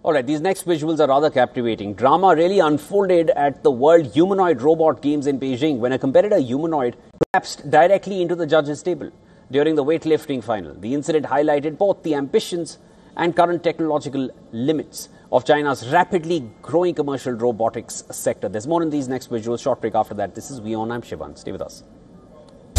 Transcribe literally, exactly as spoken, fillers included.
All right, these next visuals are rather captivating. Drama really unfolded at the World Humanoid Robot Games in Beijing when a competitor humanoid collapsed directly into the judges' table during the weightlifting final. The incident highlighted both the ambitions and current technological limits of China's rapidly growing commercial robotics sector. There's more in these next visuals. Short break after that. This is WION. I'm Shivan. Stay with us.